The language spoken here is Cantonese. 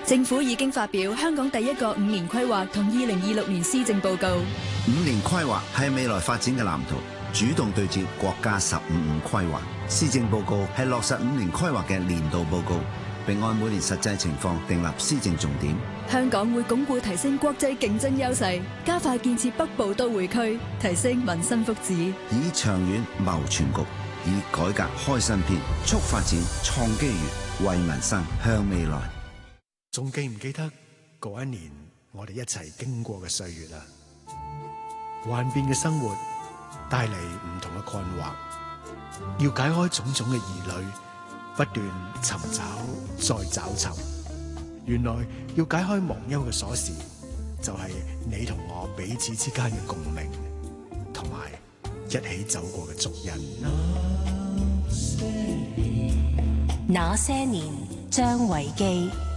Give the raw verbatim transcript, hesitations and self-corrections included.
政府已經發表香港第一個五年規劃同二零二六年施政報告。 五年規劃係未來發展嘅藍圖，主動對接國家十五五規劃。施政報告係落實五年規劃嘅年度報告，並按每年實際情況訂立施政重點。 香港會鞏固提升國際競爭優勢，加快建設北部都會區，提升民生福祉， 以長遠謀全局，以改革開新篇，促發展創機遇，為民生向未來。 仲記唔記得嗰一年我哋一齊經過嘅歲月啊？幻變嘅生活帶嚟唔同嘅困惑，要解開種種嘅疑慮，不斷尋找再找尋。原來要解開忘憂嘅鎖匙，就係你同我彼此之間嘅共鳴，同埋一起走過嘅足印。 那些年，張維基。